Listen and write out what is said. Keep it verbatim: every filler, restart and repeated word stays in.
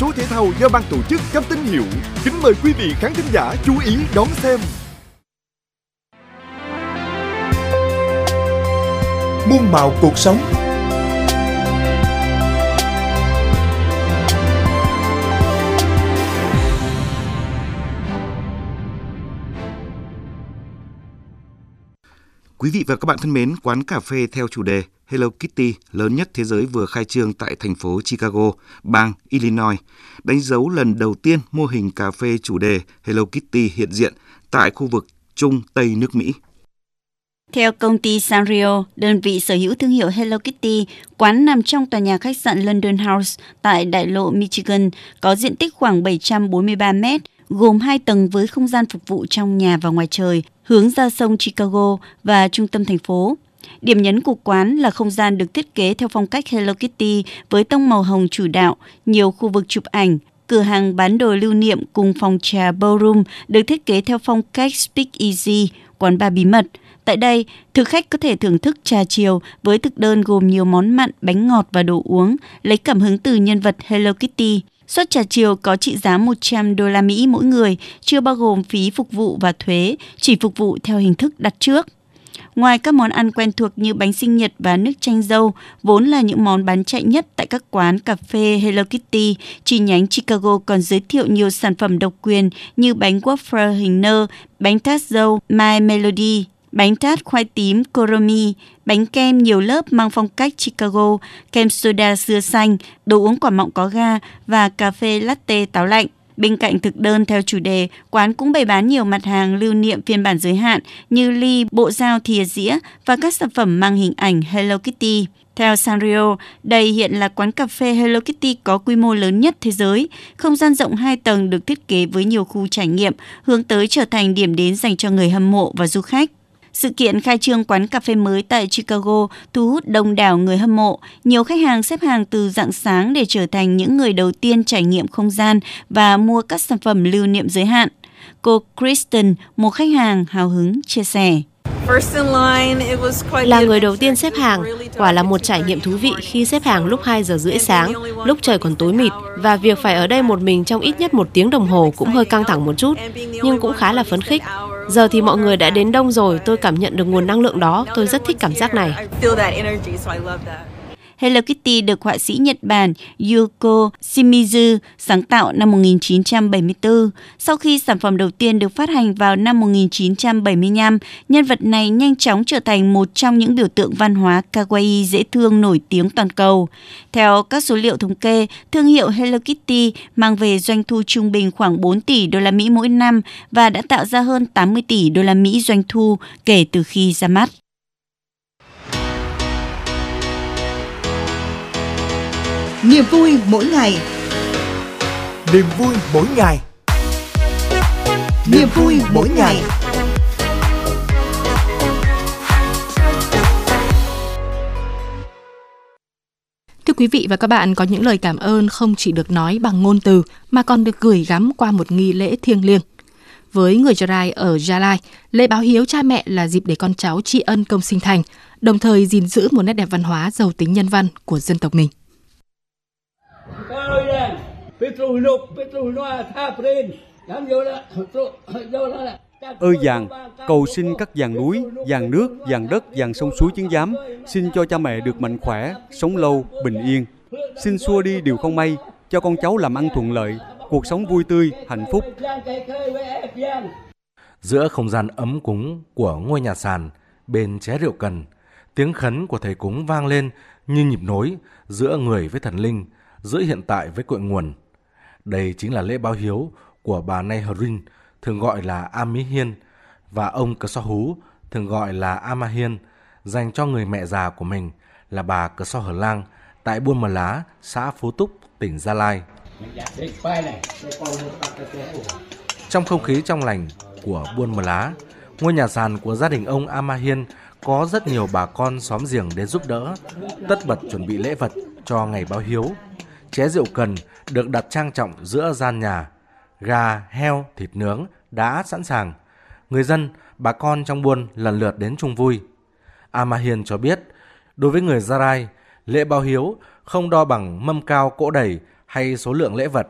số thể thao do ban tổ chức cấp tín hiệu. Kính mời quý vị khán thính giả chú ý đón xem. Muôn màu cuộc sống. Quý vị và các bạn thân mến, quán cà phê theo chủ đề Hello Kitty lớn nhất thế giới vừa khai trương tại thành phố Chicago, bang Illinois, đánh dấu lần đầu tiên mô hình cà phê chủ đề Hello Kitty hiện diện tại khu vực Trung Tây nước Mỹ. Theo công ty Sanrio, đơn vị sở hữu thương hiệu Hello Kitty, quán nằm trong tòa nhà khách sạn London House tại đại lộ Michigan, có diện tích khoảng bảy trăm bốn mươi ba mét, gồm hai tầng với không gian phục vụ trong nhà và ngoài trời, hướng ra sông Chicago và trung tâm thành phố. Điểm nhấn của quán là không gian được thiết kế theo phong cách Hello Kitty với tông màu hồng chủ đạo, nhiều khu vực chụp ảnh, cửa hàng bán đồ lưu niệm cùng phòng trà ballroom được thiết kế theo phong cách Speakeasy, quán bar bí mật. Tại đây, thực khách có thể thưởng thức trà chiều với thực đơn gồm nhiều món mặn, bánh ngọt và đồ uống, lấy cảm hứng từ nhân vật Hello Kitty. Suất trà chiều có trị giá một trăm đô la Mỹ mỗi người, chưa bao gồm phí phục vụ và thuế, chỉ phục vụ theo hình thức đặt trước. Ngoài các món ăn quen thuộc như bánh sinh nhật và nước chanh dâu, vốn là những món bán chạy nhất tại các quán cà phê Hello Kitty, chi nhánh Chicago còn giới thiệu nhiều sản phẩm độc quyền như bánh waffle hình nơ, bánh tart dâu My Melody, bánh tart khoai tím Koromi, bánh kem nhiều lớp mang phong cách Chicago, kem soda dưa xanh, đồ uống quả mọng có ga và cà phê latte táo lạnh. Bên cạnh thực đơn theo chủ đề, quán cũng bày bán nhiều mặt hàng lưu niệm phiên bản giới hạn như ly, bộ dao, thìa dĩa và các sản phẩm mang hình ảnh Hello Kitty. Theo Sanrio, đây hiện là quán cà phê Hello Kitty có quy mô lớn nhất thế giới. Không gian rộng hai tầng được thiết kế với nhiều khu trải nghiệm, hướng tới trở thành điểm đến dành cho người hâm mộ và du khách. Sự kiện khai trương quán cà phê mới tại Chicago thu hút đông đảo người hâm mộ. Nhiều khách hàng xếp hàng từ rạng sáng để trở thành những người đầu tiên trải nghiệm không gian và mua các sản phẩm lưu niệm giới hạn. Cô Kristen, một khách hàng hào hứng, chia sẻ. Là người đầu tiên xếp hàng, quả là một trải nghiệm thú vị khi xếp hàng lúc hai giờ rưỡi sáng, lúc trời còn tối mịt, và việc phải ở đây một mình trong ít nhất một tiếng đồng hồ cũng hơi căng thẳng một chút, nhưng cũng khá là phấn khích. Giờ thì mọi người đã đến đông rồi, tôi cảm nhận được nguồn năng lượng đó, tôi rất thích cảm giác này. Hello Kitty được họa sĩ Nhật Bản Yuko Shimizu sáng tạo năm một nghìn chín trăm bảy mươi tư. Sau khi sản phẩm đầu tiên được phát hành vào năm một nghìn chín trăm bảy mươi lăm, nhân vật này nhanh chóng trở thành một trong những biểu tượng văn hóa kawaii dễ thương nổi tiếng toàn cầu. Theo các số liệu thống kê, thương hiệu Hello Kitty mang về doanh thu trung bình khoảng bốn tỷ đô la Mỹ mỗi năm và đã tạo ra hơn tám mươi tỷ đô la Mỹ doanh thu kể từ khi ra mắt. Niềm vui mỗi ngày. Niềm vui mỗi ngày. Niềm vui mỗi ngày. Thưa quý vị và các bạn, có những lời cảm ơn không chỉ được nói bằng ngôn từ mà còn được gửi gắm qua một nghi lễ thiêng liêng. Với người Gia Rai ở Gia Lai, lễ báo hiếu cha mẹ là dịp để con cháu tri ân công sinh thành, đồng thời gìn giữ một nét đẹp văn hóa giàu tính nhân văn của dân tộc mình. Ơi vàng, cầu xin các vàng núi, vàng nước, vàng đất, vàng sông suối chứng giám, xin cho cha mẹ được mạnh khỏe, sống lâu, bình yên. Xin xua đi điều không may, cho con cháu làm ăn thuận lợi, cuộc sống vui tươi, hạnh phúc. Giữa không gian ấm cúng của ngôi nhà sàn, bên ché rượu cần, tiếng khấn của thầy cúng vang lên như nhịp nối giữa người với thần linh, giữa hiện tại với cội nguồn. Đây chính là lễ báo hiếu của bà Nay Hờ Rin, thường gọi là A Mỹ Hiên, và ông Cờ So Hú, thường gọi là A Ma Hiên, dành cho người mẹ già của mình là bà Cờ So Hờ Lang tại Buôn Mờ Lá, xã Phú Túc, tỉnh Gia Lai. Trong không khí trong lành của Buôn Mờ Lá, ngôi nhà sàn của gia đình ông A Ma Hiên có rất nhiều bà con xóm giềng đến giúp đỡ, tất bật chuẩn bị lễ vật cho ngày báo hiếu. Ché rượu cần được đặt trang trọng giữa gian nhà, gà, heo, thịt nướng đã sẵn sàng. Người dân, bà con trong buôn lần lượt đến chung vui. A Ma Hiên cho biết, đối với người Gia Rai, lễ báo hiếu không đo bằng mâm cao cỗ đầy hay số lượng lễ vật,